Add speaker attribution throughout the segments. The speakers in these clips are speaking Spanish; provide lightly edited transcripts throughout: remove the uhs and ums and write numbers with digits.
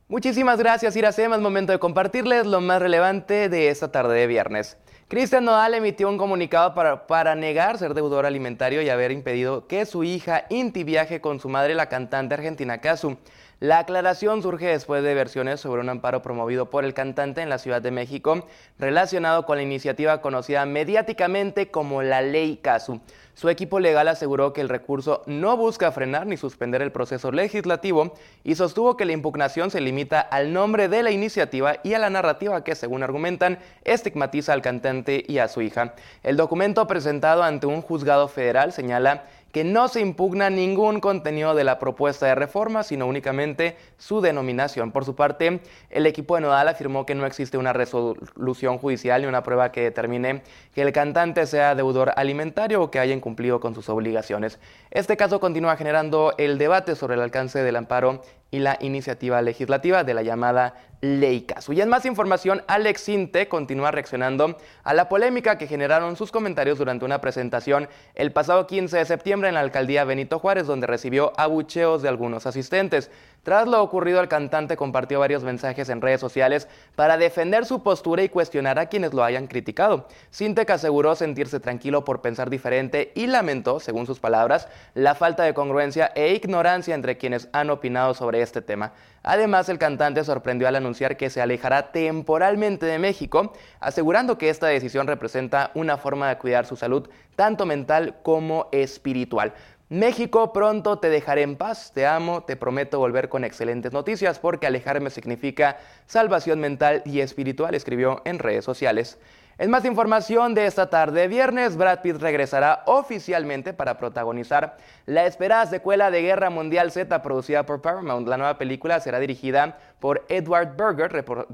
Speaker 1: Muchísimas gracias, Iracema. Es momento de compartirles lo más relevante de esta tarde de viernes. Cristian Nodal emitió un comunicado para negar ser deudor alimentario y haber impedido que su hija Inti viaje con su madre, la cantante argentina Cazzu. La aclaración surge después de versiones sobre un amparo promovido por el cantante en la Ciudad de México relacionado con la iniciativa conocida mediáticamente como la Ley Cazzu. Su equipo legal aseguró que el recurso no busca frenar ni suspender el proceso legislativo y sostuvo que la impugnación se limita al nombre de la iniciativa y a la narrativa que, según argumentan, estigmatiza al cantante y a su hija. El documento presentado ante un juzgado federal señala que no se impugna ningún contenido de la propuesta de reforma, sino únicamente su denominación. Por su parte, el equipo de Nodal afirmó que no existe una resolución judicial ni una prueba que determine que el cantante sea deudor alimentario o que haya incumplido con sus obligaciones. Este caso continúa generando el debate sobre el alcance del amparo y la iniciativa legislativa de la llamada Ley Cazzu. Y en más información, Alex Sinte continúa reaccionando a la polémica que generaron sus comentarios durante una presentación el pasado 15 de septiembre en la alcaldía Benito Juárez, donde recibió abucheos de algunos asistentes. Tras lo ocurrido, el cantante compartió varios mensajes en redes sociales para defender su postura y cuestionar a quienes lo hayan criticado. Sinte aseguró sentirse tranquilo por pensar diferente y lamentó, según sus palabras, la falta de congruencia e ignorancia entre quienes han opinado sobre este tema. Además, el cantante sorprendió al anunciar que se alejará temporalmente de México, asegurando que esta decisión representa una forma de cuidar su salud, tanto mental como espiritual. México, pronto te dejaré en paz, te amo, te prometo volver con excelentes noticias porque alejarme significa salvación mental y espiritual, escribió en redes sociales. En más información de esta tarde viernes, Brad Pitt regresará oficialmente para protagonizar la esperada secuela de Guerra Mundial Z producida por Paramount. La nueva película será dirigida por Edward Berger,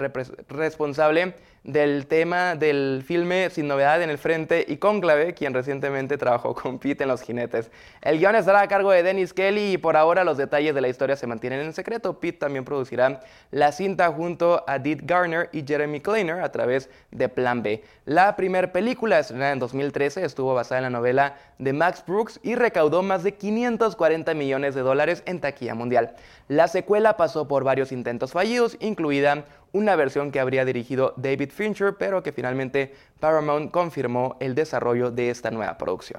Speaker 1: responsable del tema del filme Sin Novedad en el Frente y Cónclave, quien recientemente trabajó con Pitt en Los Jinetes. El guión estará a cargo de Dennis Kelly y por ahora los detalles de la historia se mantienen en secreto. Pitt también producirá la cinta junto a Deet Garner y Jeremy Kleiner a través de Plan B. La primera película, estrenada en 2013, estuvo basada en la novela de Max Brooks y recaudó más de $540 millones en taquilla mundial. La secuela pasó por varios intentos fallidos, incluida una versión que habría dirigido David Fincher, pero que finalmente Paramount confirmó el desarrollo de esta nueva producción.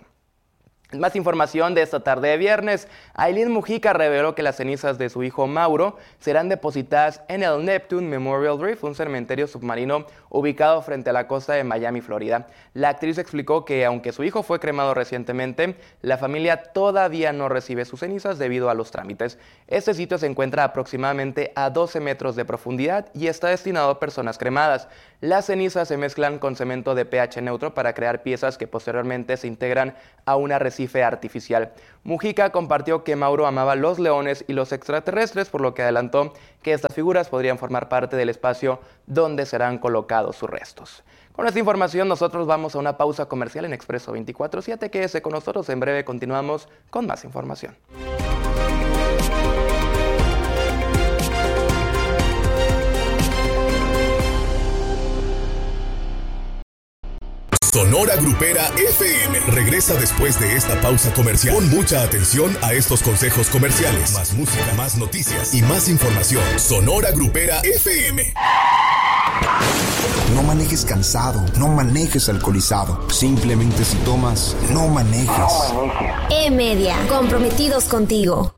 Speaker 1: Más información de esta tarde de viernes. Aileen Mujica reveló que las cenizas de su hijo Mauro serán depositadas en el Neptune Memorial Reef, un cementerio submarino ubicado frente a la costa de Miami, Florida. La actriz explicó que aunque su hijo fue cremado recientemente, la familia todavía no recibe sus cenizas debido a los trámites. Este sitio se encuentra aproximadamente a 12 metros de profundidad y está destinado a personas cremadas. Las cenizas se mezclan con cemento de pH neutro para crear piezas que posteriormente se integran a una arrecife artificial. Mujica compartió que Mauro amaba los leones y los extraterrestres, por lo que adelantó que estas figuras podrían formar parte del espacio donde serán colocados sus restos. Con esta información nosotros vamos a una pausa comercial en Expreso 24/7. Quédese con nosotros, en breve continuamos con más información.
Speaker 2: Sonora Grupera FM regresa después de esta pausa comercial. Pon mucha atención a estos consejos comerciales. Más música, más noticias y más información. Sonora Grupera FM.
Speaker 3: No manejes cansado, no manejes alcoholizado. Simplemente si tomas, no manejes.
Speaker 4: E-Media, comprometidos contigo.